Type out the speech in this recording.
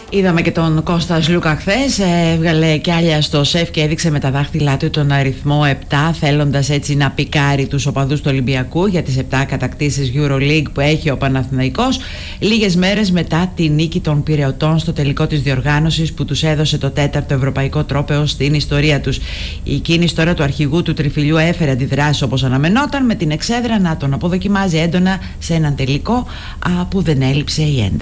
Είδαμε και τον Κώστα Σλούκα χθες, έβγαλε κι άλλα στο σεφ και έδειξε με τα δάχτυλά του τον αριθμό 7, θέλοντας έτσι να πικάρει τους οπαδούς του Ολυμπιακού για τις 7 κατακτήσεις EuroLeague που έχει ο Παναθηναϊκός, λίγες μέρες μετά τη νίκη των Πειραιωτών στο τελικό της διοργάνωσης που τους έδωσε το 4ο ευρωπαϊκό τρόπαιο στην ιστορία τους. Η κίνηση τώρα του αρχηγού του τριφυλιού έφερε αντιδράσεις όπως αναμενόταν, με την εξέδρα να τον αποδοκιμάζει έντονα σε έναν τελικό που δεν έλειψε η ένταση.